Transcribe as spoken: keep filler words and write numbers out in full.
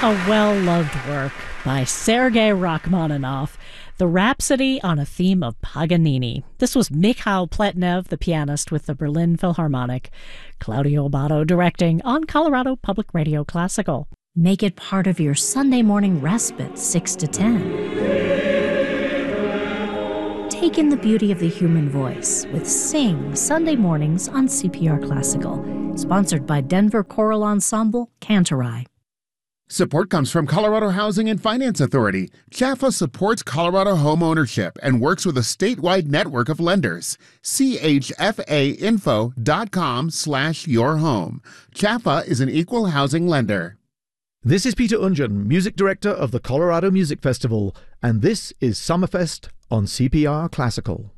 A well-loved work by Sergei Rachmaninoff, the Rhapsody on a Theme of Paganini. This was Mikhail Pletnev, the pianist with the Berlin Philharmonic. Claudio Abbado directing on Colorado Public Radio Classical. Make it part of your Sunday morning respite, six to ten. Take in the beauty of the human voice with Sing Sunday mornings on C P R Classical. Sponsored by Denver Choral Ensemble, Cantorai. Support comes from Colorado Housing and Finance Authority. C H A F A supports Colorado home ownership and works with a statewide network of lenders. C H F A info dot com slash your home. C H A F A is an equal housing lender. This is Peter Unjan, Music Director of the Colorado Music Festival, and this is Summerfest on C P R Classical.